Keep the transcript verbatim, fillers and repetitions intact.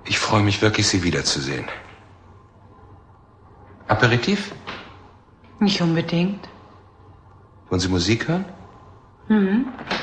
Ich freue mich wirklich, Sie wiederzusehen. Aperitif? Nicht unbedingt. Wollen Sie Musik hören? Mhm.